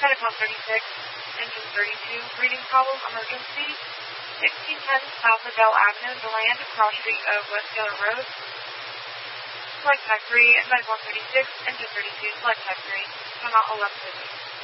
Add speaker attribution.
Speaker 1: Pentagon 36, engine 32, breathing problem, emergency. 1610 south of Bell Avenue, DeLand, cross street of West Taylor Road. Flight type 3, Pentagon 36, engine 32, flight type 3, come out 1150.